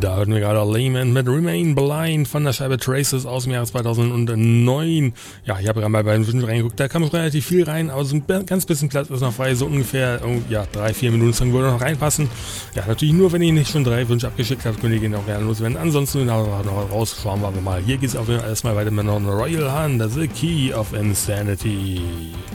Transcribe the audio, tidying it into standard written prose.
Da hörten wir gerade Layman mit Remain Blind von der Scheibe Traces aus dem Jahr 2009. Ja, ich habe gerade mal bei den Wünschen reingeguckt, da kam relativ viel rein, aber so ein ganz bisschen Platz ist noch frei, so ungefähr 3-4 Minuten Song würde noch reinpassen. Ja, natürlich nur, wenn ihr nicht schon 3 Wünsche abgeschickt habt, könnt ihr ihn auch gerne loswerden. Ansonsten noch raus, schauen wir aber mal. Hier geht es auf jeden Fall erstmal weiter mit noch Royal Hunt, The Key of Insanity.